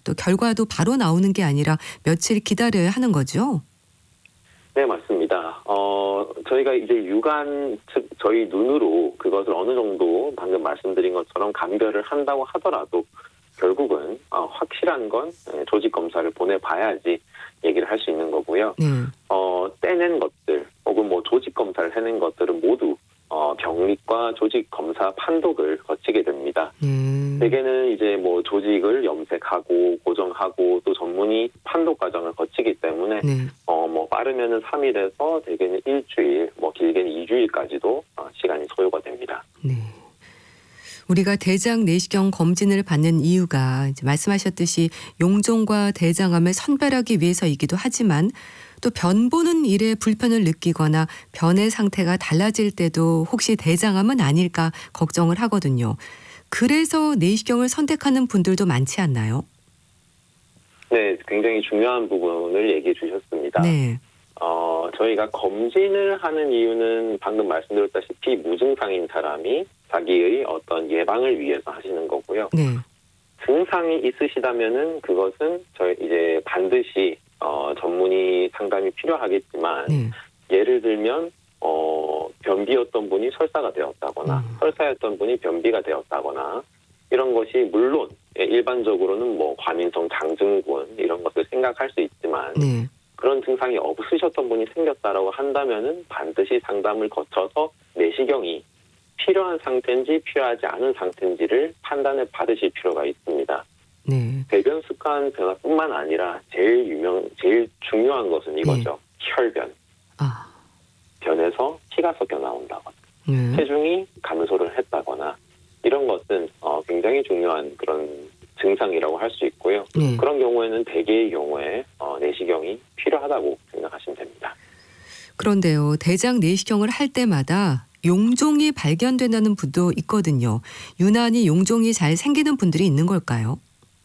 또 결과도 바로 나오는 게 아니라 며칠 기다려야 하는 거죠? 네, 맞습니다. 저희가 이제 육안, 즉 저희 눈으로 그것을 어느 정도 방금 말씀드린 것처럼 감별을 한다고 하더라도 결국은 확실한 건 조직 검사를 보내봐야지 얘기를 할 수 있는 거고요. 떼낸 것들 혹은 뭐 조직 검사를 해낸 것들은 모두 병리과 조직 검사 판독을 거치게 됩니다. 대개는 이제 뭐 조직을 염색하고 고정하고 또 전문의 판독 과정을 거치기 때문에 뭐 빠르면은 3일에서 대개는 일주일, 뭐 길게는 2주일까지도 시간이 소요가 됩니다. 네. 우리가 대장 내시경 검진을 받는 이유가 이제 말씀하셨듯이 용종과 대장암을 선별하기 위해서이기도 하지만 또 변 보는 일에 불편을 느끼거나 변의 상태가 달라질 때도 혹시 대장암은 아닐까 걱정을 하거든요. 그래서 내시경을 선택하는 분들도 많지 않나요? 네, 굉장히 중요한 부분을 얘기해 주셨습니다. 네. 저희가 검진을 하는 이유는 방금 말씀드렸다시피 무증상인 사람이 자기의 어떤 예방을 위해서 하시는 거고요. 증상이 있으시다면은 그것은 저희 이제 반드시 전문의 상담이 필요하겠지만 예를 들면 변비였던 분이 설사가 되었다거나 설사였던 분이 변비가 되었다거나 이런 것이 물론 일반적으로는 뭐 과민성 장증후군 이런 것을 생각할 수 있지만 그런 증상이 없으셨던 분이 생겼다라고 한다면은 반드시 상담을 거쳐서 내시경이 필요한 상태인지 필요하지 않은 상태인지를 판단을 받으실 필요가 있습니다. 배변 습관 변화뿐만 아니라 제일 중요한 것은 이거죠. 혈변. 변에서 피가 섞여 나온다거나 체중이 감소를 했다거나 이런 것은 굉장히 중요한 그런 증상이라고 할 수 있고요. 그런 경우에는 대개의 경우에 내시경이 필요하다고 생각하시면 됩니다. 그런데요. 대장 내시경을 할 때마다 용종이 발견된다는 분도 있거든요. 유난히 용종이 잘 생기는 분들이 있는 걸까요?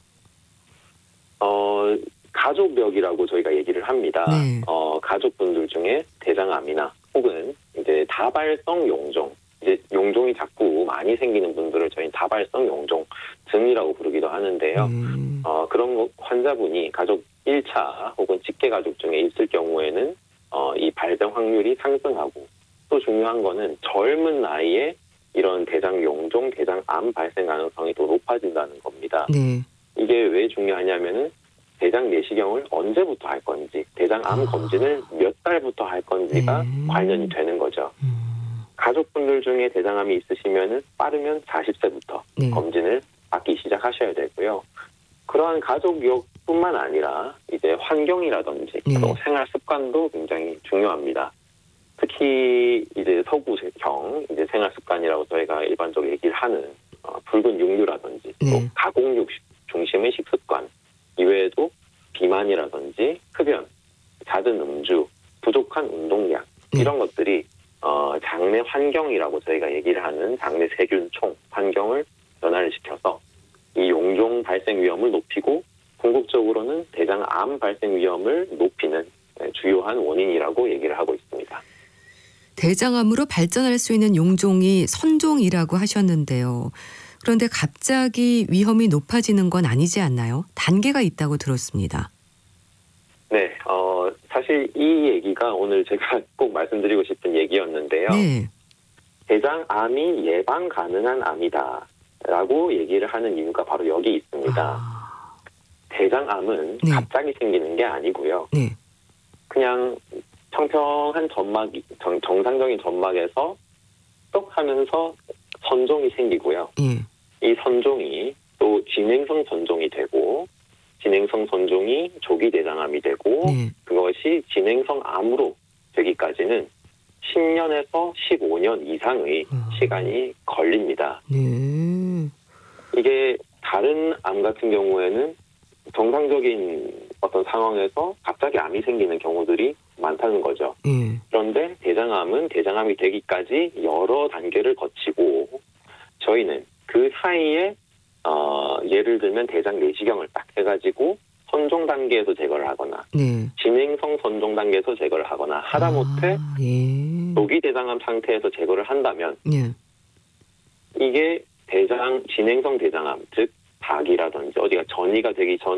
가족력이라고 저희가 얘기를 합니다. 가족분들 중에 대장암이나 혹은 이제 다발성 용종, 이제 용종이 자꾸 많이 생기는 분들을 저희는 다발성 용종증이라고 부르기도 하는데요. 그런 환자분이 가족 1차 혹은 직계 가족 중에 있을 경우에는 이 발병 확률이 상승하고 또 중요한 거는 젊은 나이에 이런 대장 용종, 대장암 발생 가능성이 더 높아진다는 겁니다. 이게 왜 중요하냐면은 대장 내시경을 언제부터 할 건지, 대장암 검진을 몇 달부터 할 건지가 관련이 되는 거죠. 가족분들 중에 대장암이 있으시면은 빠르면 40세부터 검진을 받기 시작하셔야 되고요. 그러한 가족력뿐만 아니라 이제 환경이라든지 또 생활 습관도 굉장히 중요합니다. 특히 이제 서구형 이제 생활 습관이라고 저희가 일반적으로 얘기를 하는 붉은 육류라든지 또 가공육 중심의 식습관 이외에도 비만이라든지 흡연, 잦은 음주, 부족한 운동량 이런 것들이 장내 환경이라고 저희가 얘기를 하는 장내 세균총 환경을 변화를 시켜서 이 용종 발생 위험을 높이고 궁극적으로는 대장암 발생 위험을 높이는 주요한 원인이라고 얘기를 하고 있습니다. 대장암으로 발전할 수 있는 용종이 선종이라고 하셨는데요. 그런데 갑자기 위험이 높아지는 건 아니지 않나요? 단계가 있다고 들었습니다. 네, 사실 이 얘기가 오늘 제가 꼭 말씀드리고 싶은 얘기였는데요. 대장암이 예방 가능한 암이다라고 얘기를 하는 이유가 바로 여기 있습니다. 대장암은 갑자기 생기는 게 아니고요. 그냥 평평한 정상적인 점막에서 똑 하면서 선종이 생기고요. 이 선종이 또 진행성 선종이 되고 진행성 선종이 조기 대장암이 되고 그것이 진행성 암으로 되기까지는 10년에서 15년 이상의 시간이 걸립니다. 이게 다른 암 같은 경우에는 정상적인 어떤 상황에서 갑자기 암이 생기는 경우들이 많다는 거죠. 그런데 대장암은 대장암이 되기까지 여러 단계를 거치고 저희는 그 사이에 예를 들면 대장 내시경을 딱 해가지고 선종 단계에서 제거를 하거나 진행성 선종 단계에서 제거를 하거나 하다못해 조기 대장암 상태에서 제거를 한다면 이게 진행성 대장암 즉 박이라든지 어디가 전이가 되기 전